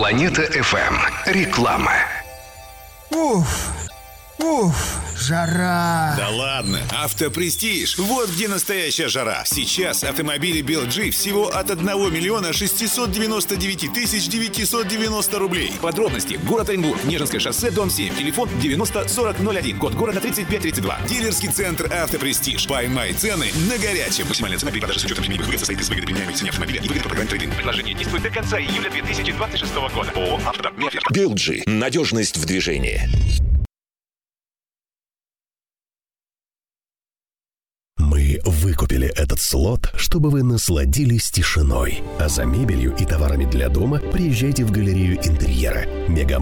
Планета FM. Реклама. Жара. Да ладно, Автопрестиж. Вот где настоящая жара. Сейчас автомобили BLG всего от 1 миллиона 699 тысяч 990 рублей. Подробности. Город Оренбург, Нежинское шоссе, дом 7. Телефон 90 40 01. Код города 3532. Дилерский центр Автопрестиж. Поймай цены на горячем. Максимальная цена при продаже с учетом изменений выгод состоит из выгоды применяемой цене автомобиля и выгоды по программе трейд-ин. Предложение действует до конца июля 2026 года. ООО «Автодом». BLG. Надежность в движении. Мы выкупили этот слот, чтобы вы насладились тишиной. А за мебелью и товарами для дома приезжайте в галерею интерьера.